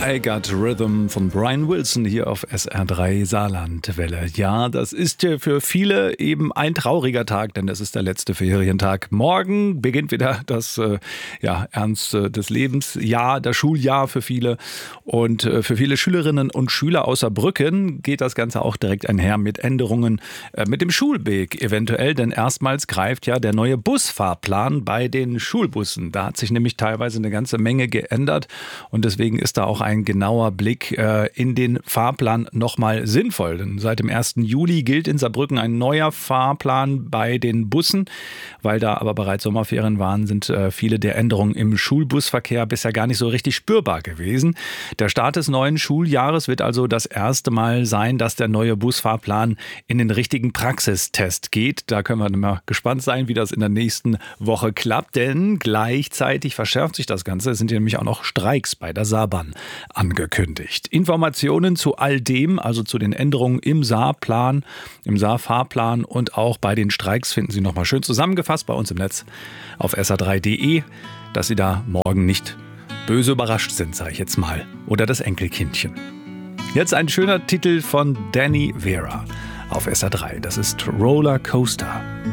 I Got Rhythm von Brian Wilson hier auf SR3 Saarlandwelle. Ja, das ist für viele eben ein trauriger Tag, denn es ist der letzte Ferientag. Morgen beginnt wieder das Ernst des Lebensjahr, das Schuljahr für viele. Und für viele Schülerinnen und Schüler aus Saarbrücken geht das Ganze auch direkt einher mit Änderungen mit dem Schulweg eventuell. Denn erstmals greift ja der neue Busfahrplan bei den Schulbussen. Da hat sich nämlich teilweise eine ganze Menge geändert und deswegen ist da auch ein genauer Blick in den Fahrplan nochmal sinnvoll. Denn seit dem 1. Juli gilt in Saarbrücken ein neuer Fahrplan bei den Bussen. Weil da aber bereits Sommerferien waren, sind viele der Änderungen im Schulbusverkehr bisher gar nicht so richtig spürbar gewesen. Der Start des neuen Schuljahres wird also das erste Mal sein, dass der neue Busfahrplan in den richtigen Praxistest geht. Da können wir mal gespannt sein, wie das in der nächsten Woche klappt. Denn gleichzeitig verschärft sich das Ganze. Es sind nämlich auch noch Streiks bei der Saarbahn angekündigt. Informationen zu all dem, also zu den Änderungen im Saarplan, im Saarfahrplan und auch bei den Streiks finden Sie nochmal schön zusammengefasst bei uns im Netz auf sr3.de, dass Sie da morgen nicht böse überrascht sind, sage ich jetzt mal. Oder das Enkelkindchen. Jetzt ein schöner Titel von Danny Vera auf SR3. Das ist Roller Coaster.